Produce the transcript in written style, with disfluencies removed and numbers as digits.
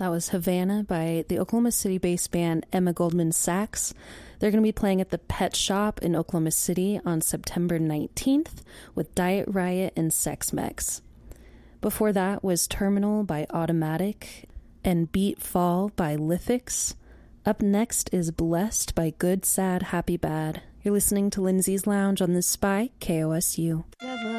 That was Havana by the Oklahoma City-based band Emma Goldman Sachs. They're going to be playing at the Pet Shop in Oklahoma City on September 19th with Diet Riot and Sex Mex. Before that was Terminal by Automatic and Beat Fall by Lithics. Up next is Blessed by Good Sad Happy Bad. You're listening to Lindsay's Lounge on the Spy KOSU.